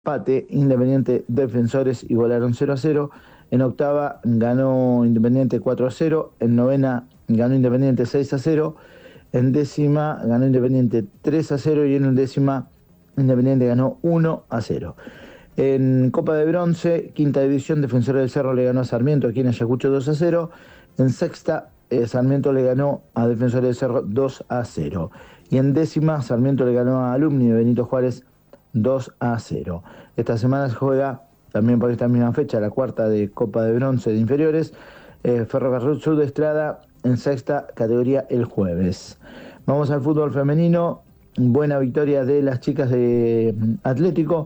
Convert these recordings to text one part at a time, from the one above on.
empate, Independiente Defensores igualaron 0-0. En octava ganó Independiente 4-0. En novena ganó Independiente 6-0. En décima ganó Independiente 3-0 y en undécima Independiente ganó 1-0. En Copa de Bronce, quinta división, Defensores del Cerro le ganó a Sarmiento aquí en Ayacucho 2-0. En sexta, Sarmiento le ganó a Defensores del Cerro 2-0. Y en décima, Sarmiento le ganó a Alumni de Benito Juárez 2-0. Esta semana se juega también por esta misma fecha la cuarta de Copa de Bronce de inferiores. Ferrocarril Sur de Estrada en sexta categoría el jueves. Vamos al fútbol femenino. Buena victoria de las chicas de Atlético.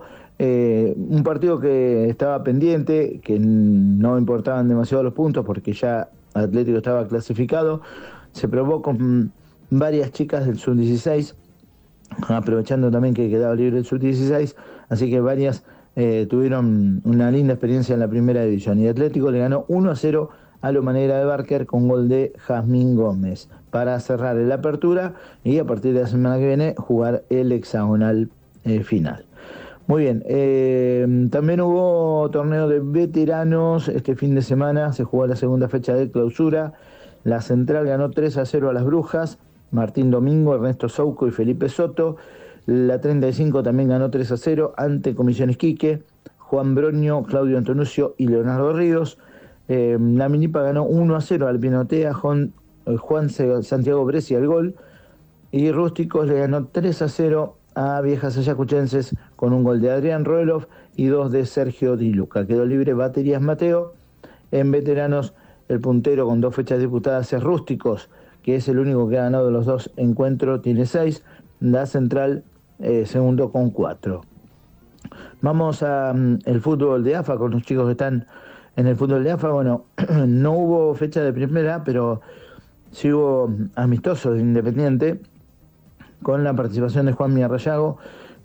Un partido que estaba pendiente, que no importaban demasiado los puntos porque ya Atlético estaba clasificado. Se probó con varias chicas del sub-16, aprovechando también que quedaba libre el sub-16, así que varias tuvieron una linda experiencia en la primera división. Y Atlético le ganó 1-0 a lo manera de Barker con gol de Jazmín Gómez para cerrar la apertura y a partir de la semana que viene jugar el hexagonal final. Muy bien, también hubo torneo de veteranos este fin de semana, se jugó la segunda fecha de clausura. La Central ganó 3-0 a las Brujas, Martín Domingo, Ernesto Souco y Felipe Soto. La 35 también ganó 3-0 ante Comisiones Quique, Juan Broño, Claudio Antonuccio y Leonardo Ríos. La Minipa ganó 1-0 al Pinotea, Juan Santiago Brescia al gol. Y Rústicos le ganó 3-0 a Viejas Ayacuchenses con un gol de Adrián Roelof y dos de Sergio Di Luca. Quedó libre Baterías Mateo. En veteranos, el puntero con 2 fechas disputadas es Rústicos, que es el único que ha ganado los 2 encuentros, tiene 6. La Central, segundo con 4. Vamos a el fútbol de AFA con los chicos que están en el fútbol de AFA. Bueno, no hubo fecha de primera, pero sí hubo amistosos de Independiente con la participación de Juanmi Arrayago.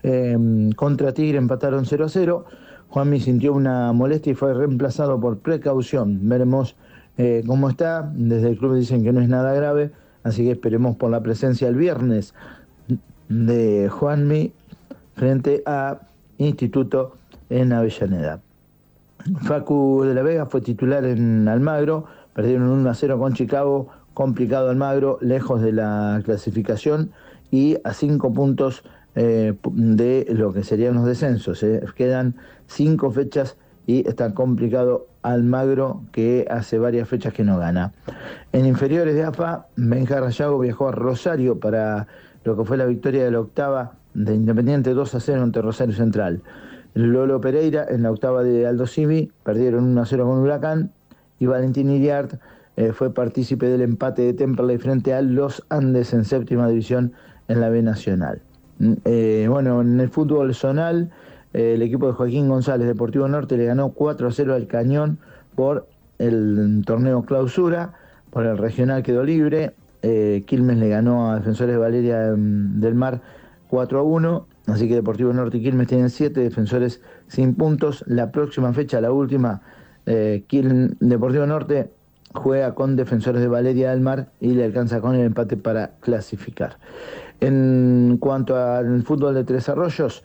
Contra Tigre empataron 0-0. Juanmi sintió una molestia y fue reemplazado por precaución. Veremos cómo está. Desde el club dicen que no es nada grave, así que esperemos por la presencia el viernes de Juanmi frente a Instituto en Avellaneda. Facu de la Vega fue titular en Almagro, perdieron 1-0 con Chicago, complicado Almagro, lejos de la clasificación y a 5 puntos de lo que serían los descensos. Quedan 5 fechas y está complicado Almagro, que hace varias fechas que no gana. En inferiores de AFA, Benja Rayago viajó a Rosario para lo que fue la victoria de la octava de Independiente 2-0 ante Rosario Central. Lolo Pereira en la octava de Aldo Civi perdieron 1-0 con Huracán y Valentín Iriart fue partícipe del empate de Temperley frente a los Andes en séptima división en la B Nacional. Bueno, en el fútbol zonal, el equipo de Joaquín González Deportivo Norte le ganó 4-0 al Cañón por el torneo clausura, por el regional quedó libre. Quilmes le ganó a Defensores de Valeria del Mar 4-1, así que Deportivo Norte y Quilmes tienen 7, Defensores sin puntos. La próxima fecha, la última, Deportivo Norte juega con Defensores de Valeria del Mar y le alcanza con el empate para clasificar. En cuanto al fútbol de Tres Arroyos,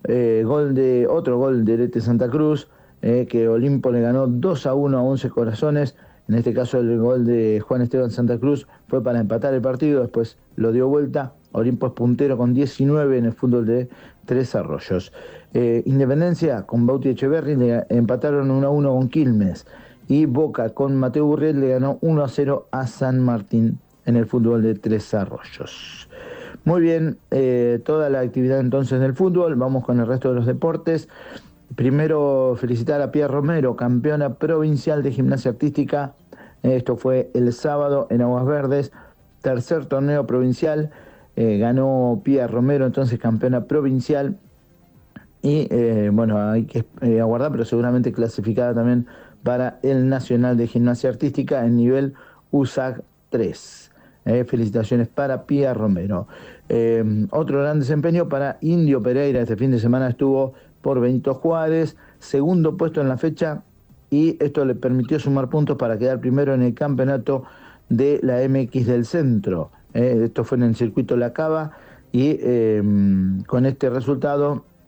otro gol de Lete Santa Cruz, que Olimpo le ganó 2-1 a 11 Corazones. En este caso el gol de Juan Esteban Santa Cruz fue para empatar el partido, después lo dio vuelta. Olimpo es puntero con 19 en el fútbol de Tres Arroyos. Independencia con Bauti Echeverri le empataron 1-1 con Quilmes. Y Boca con Mateo Burriel le ganó 1-0 a San Martín en el fútbol de Tres Arroyos. Muy bien, toda la actividad entonces del fútbol. Vamos con el resto de los deportes. Primero felicitar a Pía Romero, campeona provincial de gimnasia artística. Esto fue el sábado en Aguas Verdes. Tercer torneo provincial. Ganó Pía Romero, entonces campeona provincial. Y bueno, hay que aguardar, pero seguramente clasificada también para el Nacional de Gimnasia Artística en nivel USAG 3. Felicitaciones para Pía Romero. Otro gran desempeño para Indio Pereira. Este fin de semana estuvo por Benito Juárez, segundo puesto en la fecha, y esto le permitió sumar puntos para quedar primero en el campeonato de la MX del Centro. Esto fue en el circuito La Cava y con este resultado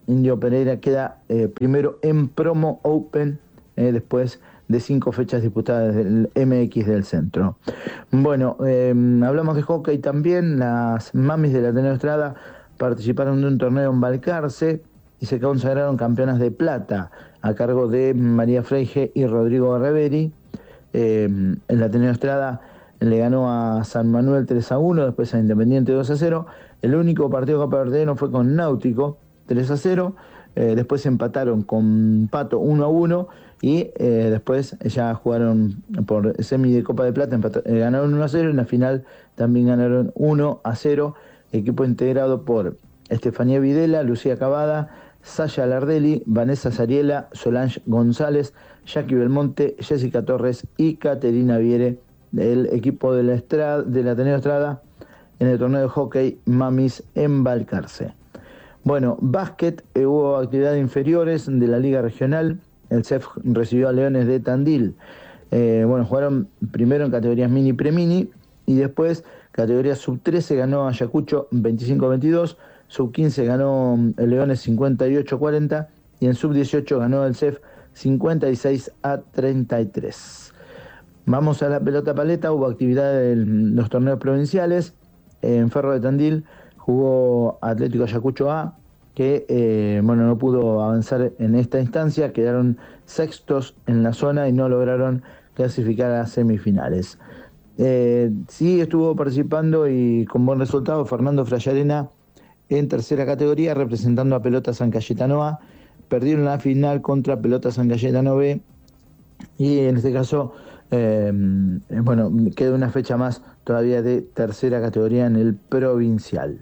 Indio Pereira queda primero en Promo Open después de 5 fechas disputadas del MX del Centro. Bueno, hablamos de hockey también. Las mamis de la Ateneo Estrada participaron de un torneo en Balcarce y se consagraron campeonas de plata a cargo de María Freige y Rodrigo Reveri. El Ateneo Estrada le ganó a San Manuel 3-1, después a Independiente 2-0. El único partido que perdieron fue con Náutico 3-0. Después empataron con Pato 1-1 y después ya jugaron por semi de Copa de Plata, ganaron 1-0 y en la final también ganaron 1-0. Equipo integrado por Estefanía Videla, Lucía Cavada, Sasha Lardelli, Vanessa Sariela, Solange González, Jackie Belmonte, Jessica Torres y Caterina Viere, del equipo de la Ateneo Estrada en el torneo de hockey Mamis en Balcarce. Bueno, básquet, hubo actividad de inferiores de la Liga Regional. El CEF recibió a Leones de Tandil. Jugaron primero en categorías mini y premini y después categoría sub-13 ganó Ayacucho 25-22, sub-15 ganó el Leones 58-40 y en sub-18 ganó el CEF 56-33. Vamos a la pelota paleta, hubo actividad en los torneos provinciales. En Ferro de Tandil jugó Atlético Ayacucho A, que no pudo avanzar en esta instancia, quedaron sextos en la zona y no lograron clasificar a semifinales. Sí estuvo participando y con buen resultado Fernando Frayarena en tercera categoría representando a Pelota San Cayetano A. Perdieron la final contra Pelota San Cayetano B y en este caso queda una fecha más todavía de tercera categoría en el provincial.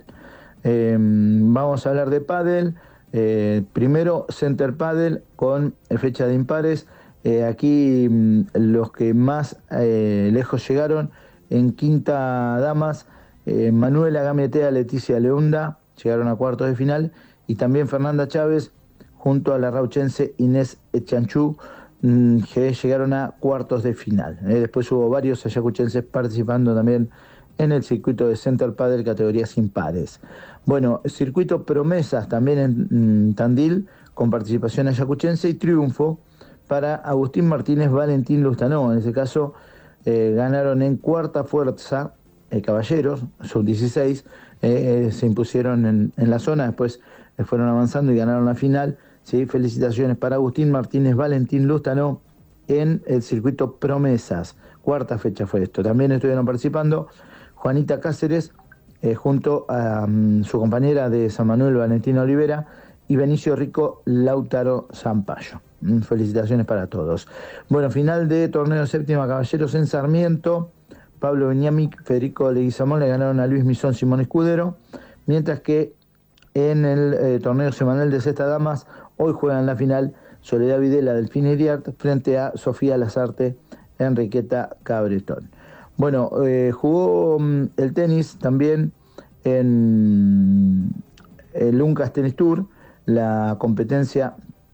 Vamos a hablar de pádel. Primero Center Pádel con fecha de impares. Aquí los que más lejos llegaron en quinta damas, Manuela Gametea, Leticia Leunda llegaron a cuartos de final y también Fernanda Chávez junto a la rauchense Inés Echanchú que llegaron a cuartos de final. Después hubo varios ayacuchenses participando también en el circuito de Center Padel categorías impares. Bueno, circuito promesas también en Tandil con participación ayacuchense y triunfo para Agustín Martínez, Valentín Lustanó. En ese caso ganaron en cuarta fuerza caballeros, sub-16, se impusieron en la zona, después fueron avanzando y ganaron la final. Sí, felicitaciones para Agustín Martínez, Valentín Lustanó en el circuito promesas. Cuarta fecha fue esto. También estuvieron participando Juanita Cáceres junto a su compañera de San Manuel, Valentina Olivera, y Benicio Rico, Lautaro Zampayo. Felicitaciones para todos. Bueno, final de torneo séptima caballeros en Sarmiento. Pablo Beñamic, Federico Leguizamón le ganaron a Luis Misón, Simón Escudero, mientras que en el torneo semanal de sexta damas hoy juegan la final Soledad Videla, Delfín Iriart frente a Sofía Lazarte, Enriqueta Cabretón. Bueno, jugó el tenis también en el Uncas Tennis Tour, la competencia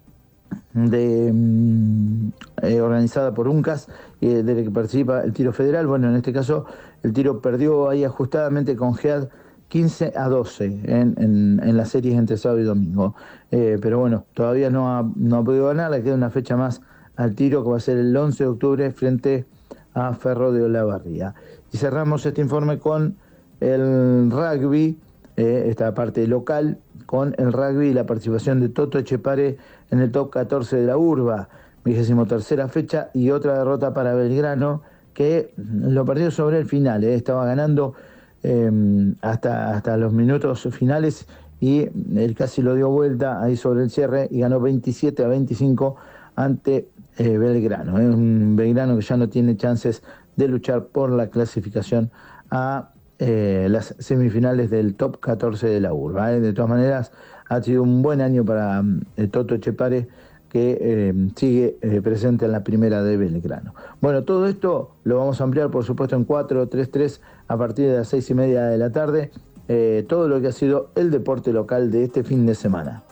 organizada por Uncas, de la que participa el tiro federal. Bueno, en este caso el tiro perdió ahí ajustadamente con GEAD 15-12 en las series entre sábado y domingo. Pero bueno, todavía no ha podido ganar, le queda una fecha más al tiro que va a ser el 11 de octubre frente a Ferro de Olavarría. Y cerramos este informe con el rugby, esta parte local, con el rugby y la participación de Toto Echepare en el top 14 de la urba, 23ª fecha y otra derrota para Belgrano, que lo perdió sobre el final, estaba ganando hasta los minutos finales y él casi lo dio vuelta ahí sobre el cierre y ganó 27-25 ante Belgrano. Es un Belgrano que ya no tiene chances de luchar por la clasificación a las semifinales del top 14 de la urba. De todas maneras, ha sido un buen año para Toto Echepare, que sigue presente en la primera de Belgrano. Bueno, todo esto lo vamos a ampliar, por supuesto, en 433 a partir de las 6:30 de la tarde. Todo lo que ha sido el deporte local de este fin de semana.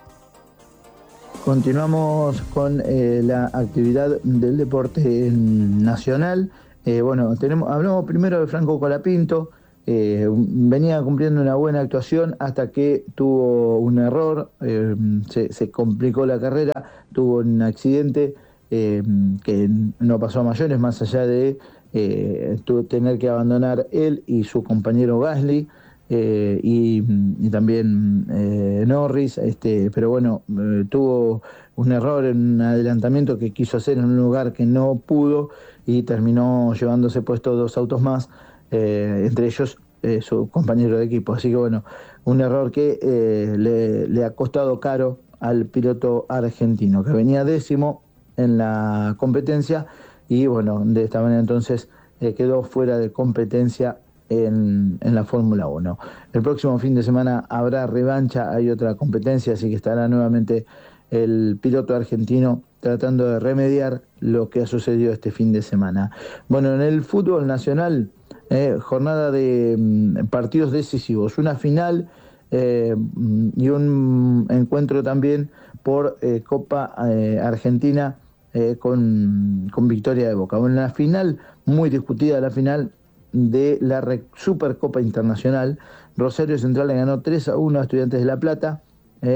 Continuamos con la actividad del deporte nacional. Hablamos primero de Franco Colapinto, venía cumpliendo una buena actuación hasta que tuvo un error, se complicó la carrera, tuvo un accidente que no pasó a mayores, más allá de tener que abandonar él y su compañero Gasly. Y también Norris, pero bueno, tuvo un error en un adelantamiento que quiso hacer en un lugar que no pudo y terminó llevándose puesto 2 autos más, entre ellos su compañero de equipo. Así que bueno, un error que le ha costado caro al piloto argentino, que venía 10º en la competencia y bueno, de esta manera entonces quedó fuera de competencia en la Fórmula 1. El próximo fin de semana habrá revancha, hay otra competencia, así que estará nuevamente el piloto argentino tratando de remediar lo que ha sucedido este fin de semana. Bueno, en el fútbol nacional, jornada de partidos decisivos, una final y un encuentro también por Copa Argentina con victoria de Boca. Bueno, la final, muy discutida la final de la Supercopa Internacional. Rosario Central le ganó 3-1 a Estudiantes de La Plata,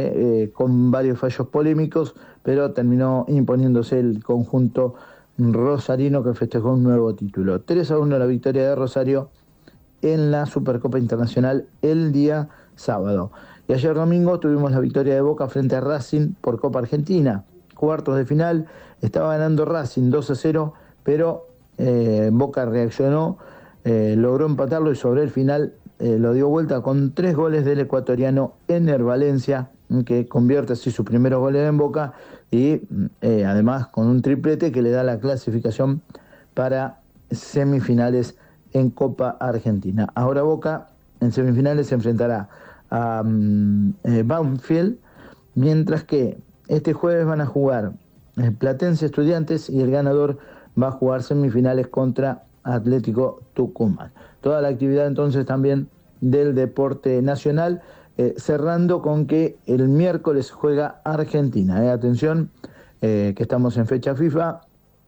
con varios fallos polémicos, pero terminó imponiéndose el conjunto rosarino, que festejó un nuevo título. 3-1 la victoria de Rosario en la Supercopa Internacional el día sábado. Y ayer domingo tuvimos la victoria de Boca frente a Racing por Copa Argentina. Cuartos de final, estaba ganando Racing 2-0, pero Boca reaccionó, logró empatarlo y sobre el final lo dio vuelta con 3 goles del ecuatoriano Ener Valencia, que convierte así sus primeros goles en Boca y además con un triplete que le da la clasificación para semifinales en Copa Argentina. Ahora Boca en semifinales se enfrentará a Banfield, mientras que este jueves van a jugar Platense Estudiantes y el ganador va a jugar semifinales contra Atlético Tucumán. Toda la actividad entonces también del deporte nacional, cerrando con que el miércoles juega Argentina. Atención, que estamos en fecha FIFA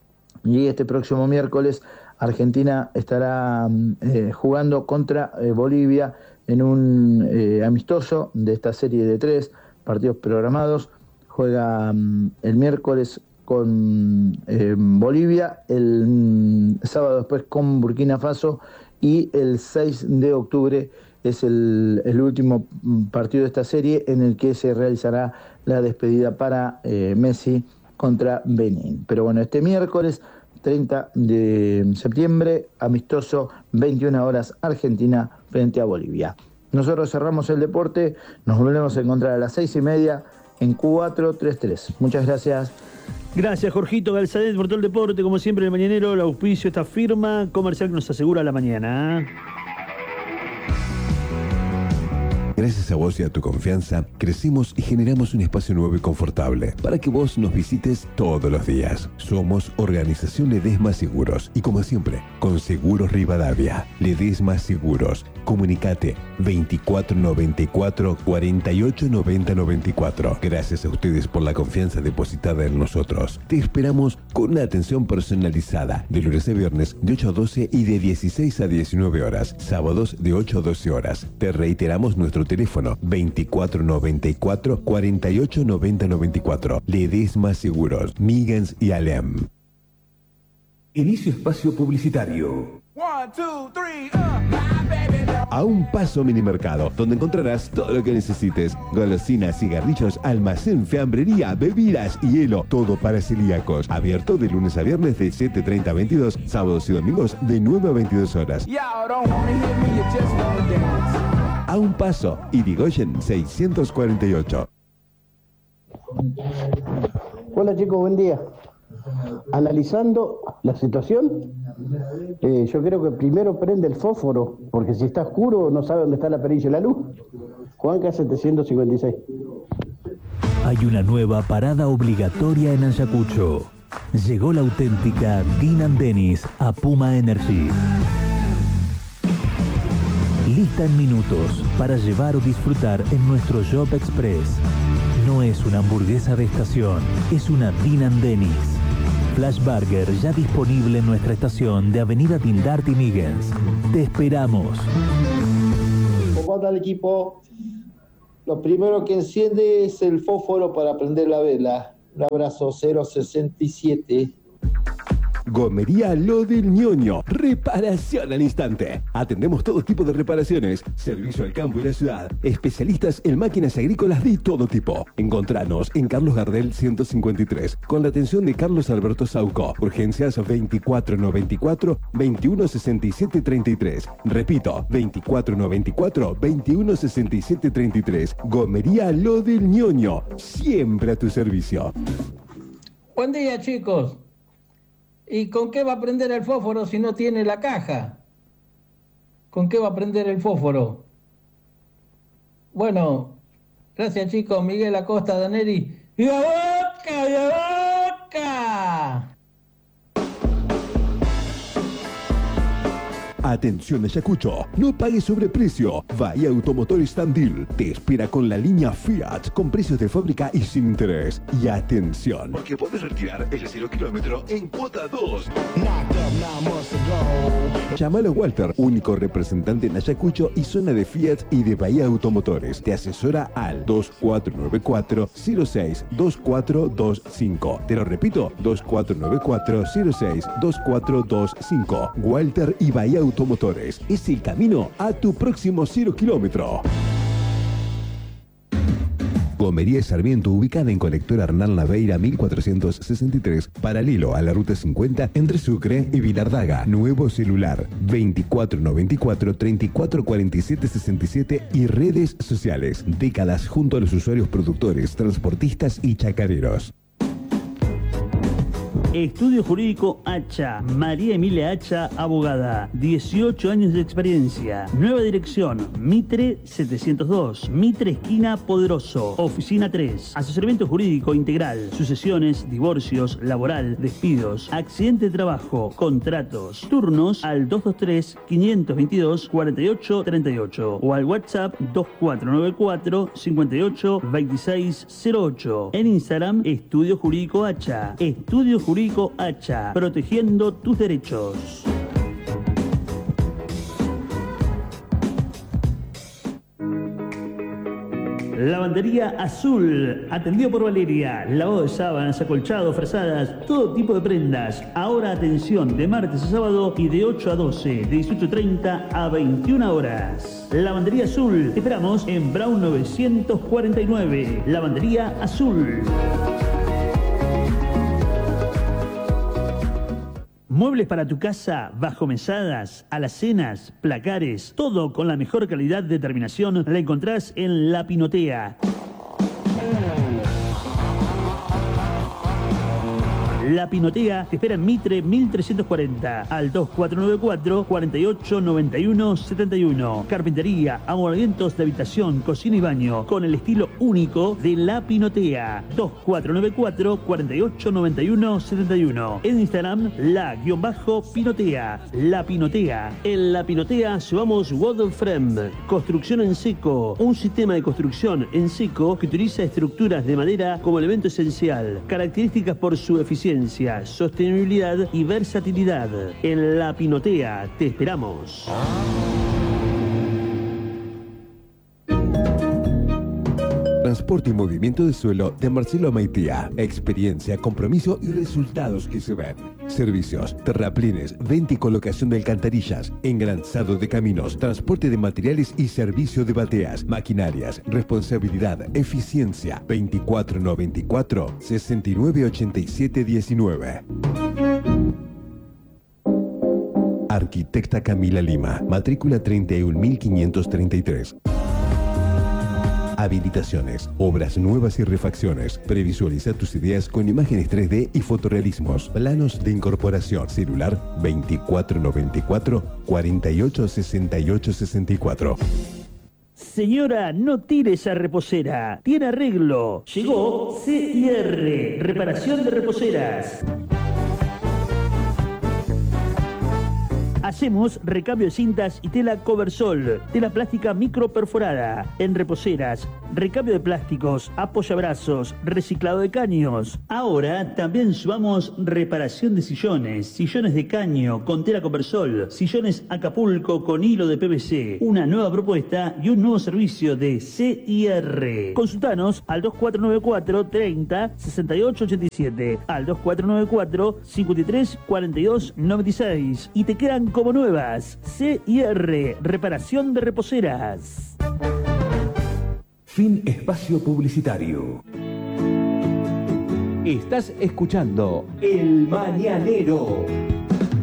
y este próximo miércoles Argentina estará jugando contra Bolivia en un amistoso de esta serie de 3 partidos programados. Juega el miércoles con Bolivia, el sábado después con Burkina Faso y el 6 de octubre es el último partido de esta serie en el que se realizará la despedida para Messi contra Benín. Pero bueno, este miércoles 30 de septiembre, amistoso, 21 horas, Argentina frente a Bolivia. Nosotros cerramos el deporte, nos volvemos a encontrar a las 6:30 en 433. Muchas gracias. Gracias, Jorgito Galzadet, por todo el deporte. Como siempre, en el Mañanero, el auspicio, esta firma comercial que nos asegura la mañana. Gracias a vos y a tu confianza, crecimos y generamos un espacio nuevo y confortable para que vos nos visites todos los días. Somos Organización Ledesma Seguros y como siempre, con Seguros Rivadavia. Ledesma Seguros. Comunicate 2494 48 90 94. Gracias a ustedes por la confianza depositada en nosotros. Te esperamos con una atención personalizada de lunes a viernes de 8 a 12 y de 16 a 19 horas. Sábados de 8 a 12 horas. Te reiteramos nuestro teléfono 2494 48 90 94. Ledesma Seguros, Migans y Alem. Inicio espacio publicitario. 1, 2, 3, A un paso Minimercado, donde encontrarás todo lo que necesites: golosinas, cigarrillos, almacén, fiambrería, bebidas y hielo, todo para celíacos. Abierto de lunes a viernes de 7:30 a 22, sábados y domingos de 9 a 22 horas. A un paso, Irigoyen 648. Hola chicos, buen día. Analizando la situación, yo creo que primero prende el fósforo, porque si está oscuro no sabe dónde está la perilla de la luz. Juanca 756. Hay una nueva parada obligatoria en Ayacucho. Llegó la auténtica Dean & Dennis a Puma Energy. Lista en minutos para llevar o disfrutar en nuestro Shop Express. No es una hamburguesa de estación, es una Dean & Dennis. Flash Burger ya disponible en nuestra estación de Avenida Tildart y Míguez. Te esperamos. ¿Cómo anda el equipo? Lo primero que enciende es el fósforo para prender la vela. Un abrazo, 067. Gomería Lo del Ñoño. Reparación al instante. Atendemos todo tipo de reparaciones. Servicio al campo y la ciudad. Especialistas en máquinas agrícolas de todo tipo. Encontranos en Carlos Gardel 153. Con la atención de Carlos Alberto Sauco. Urgencias 2494-216733. Repito, 2494-216733. Gomería Lo del Ñoño. Siempre a tu servicio. Buen día, chicos. ¿Y con qué va a prender el fósforo si no tiene la caja? ¿Con qué va a prender el fósforo? Bueno, gracias, chicos. Miguel Acosta, Daneri. ¡Y a Boca! ¡Y a Boca! Atención Ayacucho, no pagues sobreprecio. Bahía Automotores Tandil te espera con la línea Fiat con precios de fábrica y sin interés. Y atención, porque podés retirar el 0 kilómetro en cuota 2. Llámalo a Walter, único representante en Ayacucho y zona de Fiat y de Bahía Automotores. Te asesora al 2494-062425. Te lo repito, 2494-062425. Walter y Bahía Automotores. Es el camino a tu próximo 0 kilómetro. Gomería Sarmiento, ubicada en Colector Hernán Laveira 1463, paralelo a la Ruta 50 entre Sucre y Vilardaga. Nuevo celular 2494-344767 y redes sociales. Décadas junto a los usuarios productores, transportistas y chacareros. Estudio Jurídico Hacha, María Emilia Hacha, abogada, 18 años de experiencia, nueva dirección, Mitre 702, Mitre esquina Poderoso, oficina 3, asesoramiento jurídico integral, sucesiones, divorcios, laboral, despidos, accidente de trabajo, contratos, turnos al 223-522-4838 o al WhatsApp 2494-582608. En Instagram, Estudio Jurídico Hacha, Estudio Jurídico Hacha, protegiendo tus derechos. Lavandería Azul, atendido por Valeria, lavado de sábanas, acolchados, frazadas, todo tipo de prendas. Ahora atención, de martes a sábado y de 8 a 12, de 18:30 a 21 horas. Lavandería Azul, te esperamos en Brown 949. Lavandería Azul. Muebles para tu casa, bajo mesadas, alacenas, placares, todo con la mejor calidad de terminación la encontrás en La Pinotea. La Pinotea te espera en Mitre 1340 al 2494-489171. Carpintería, amoblamientos de habitación, cocina y baño con el estilo único de La Pinotea. 2494-489171. En Instagram, La-Pinotea. La Pinotea. En La Pinotea llevamos Water Frame, construcción en seco. Un sistema de construcción en seco que utiliza estructuras de madera como elemento esencial. Características por su eficiencia, sostenibilidad y versatilidad. En La Pinotea te esperamos. Transporte y movimiento de suelo de Marcelo Maitía. Experiencia, compromiso y resultados que se ven. Servicios, terraplines, venta y colocación de alcantarillas, engranzado de caminos, transporte de materiales y servicio de bateas, maquinarias, responsabilidad, eficiencia. 2494-698719. Arquitecta Camila Lima, matrícula 31533. Habilitaciones, obras nuevas y refacciones. Previsualiza tus ideas con imágenes 3D y fotorrealismos. Planos de incorporación. Celular 2494-486864. Señora, no tire esa reposera. Tiene arreglo. Llegó CIR, reparación de reposeras. Hacemos recambio de cintas y tela Coversol, tela plástica micro perforada, en reposeras, recambio de plásticos, apoyabrazos, reciclado de caños. Ahora también sumamos reparación de sillones, sillones de caño con tela Conversol, sillones Acapulco con hilo de PVC, una nueva propuesta y un nuevo servicio de CIR. Consultanos al 2494 30 68 87, al 2494 53 42 96 y te quedan como nuevas. CIR, reparación de reposeras. Fin espacio publicitario. Estás escuchando El Mañanero.